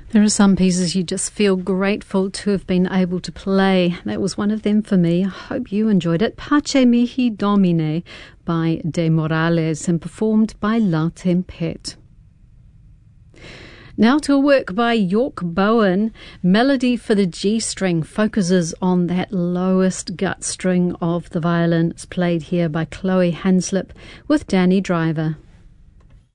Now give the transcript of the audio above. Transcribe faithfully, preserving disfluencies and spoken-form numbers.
There are some pieces you just feel grateful to have been able to play. That was one of them for me. I hope you enjoyed it. Pace Mihi Domine by De Morales and performed by La Tempête. Now to a work by York Bowen. Melody for the G string focuses on that lowest gut string of the violin. It's played here by Chloe Hanslip with Danny Driver.